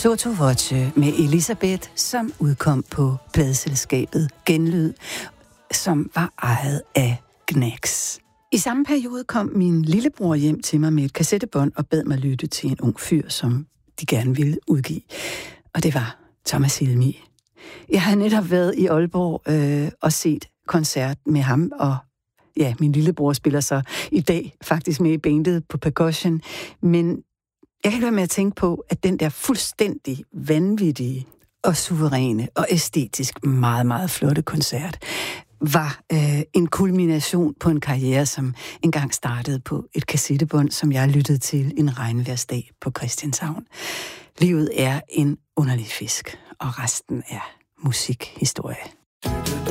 Sotto Voce med Elisabeth, som udkom på pladeselskabet Genlyd, som var ejet af Gnags. I samme periode kom min lillebror hjem til mig med et kassettebånd og bad mig lytte til en ung fyr, som de gerne ville udgive. Og det var Thomas Helmig. Jeg har netop været i Aalborg og set koncert med ham, og ja, min lillebror spiller så i dag faktisk med i bandet på percussion, men jeg kan ikke være med at tænke på, at den der fuldstændig vanvittige og suveræne og æstetisk meget, meget flotte koncert var en kulmination på en karriere, som engang startede på et kassettebånd, som jeg lyttede til en regnvejrsdag på Christianshavn. Livet er en underlig fisk, og resten er musikhistorie.